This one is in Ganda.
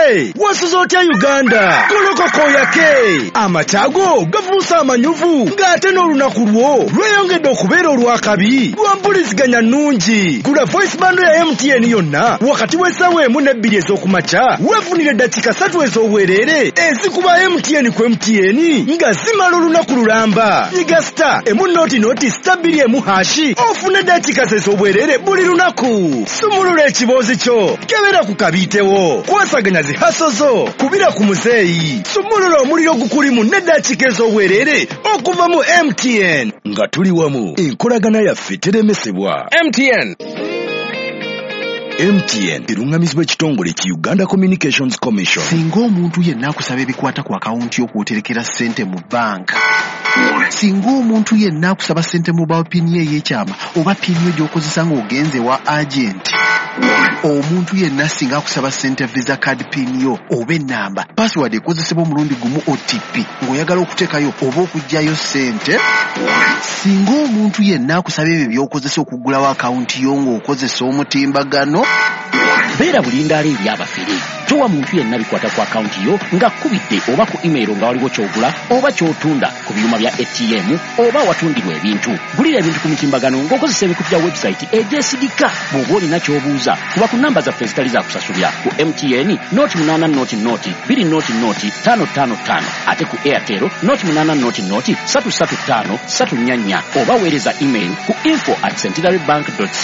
wasuza otya Uganda golokoko yake amatago gavuusa amanyuvu ng'ate n'olunaku lwo lweyongedde okubeera olwakabi lwambuliziganya nnungi. Gula voice bundle ya MTN yonna wakati w'essaawa 1 ne 2 ez'okumakya weefunire eddakiika 3 ez'obwereere ezikuba MTN ku MTN nga zimala olunaku lulamba. Nyiga star emu star 2 ofune eddakiika ez'obwereere buli lunaku. Sumulula ekiboozi kyo kebera ku kabiitewo kwasaganya zihasozo kubira ku muzeeyi. Sumulula omuliro gukulimu n'eddakiika ez'obwereere okuva mu MTN nga tuli wamu enkolagana yaffe teremesebwa. MTN erungamizibwa ekitongole ki Uganda Communications Commission. Singa omuntu yenna akusaba ebikwata ku akawunti y'okwoterekera ssente mu banka, singa omuntu yenna akusaba ssente mu pini ey'ekyama oba pini gy'okozesa ng'ogenze wa agenti, omuntu yenna singa akusaba ssente visa card pin yo oba ennamba password ekozesebwa omulundi gumu OTP ng'oyagala okuteekayo oba okuggyayo ssente, singa omuntu yenna akusaba ebyo by'okozesa okugulawo akawunti yo ng'okozesa omutimbagano, beera bulindaala eri abafere. Towa muntu yenna bikwata ku akawunti yo nga kkubidde oba ku email nga waliwo ky'ogula oba ky'otunda ku byuma bya ATM oba watundirwa ebintu. Gulira ebintu ku mutimbagano ng'okozesa ebikutu bya website egyesigika. Bw'oba olina ky'obuuza kuba ku nnamba zaffe ezitali za kusasulira ku MTN 0800 ate ku Airtel 0800 335 344 oba weereza email ku info@centenarbank.co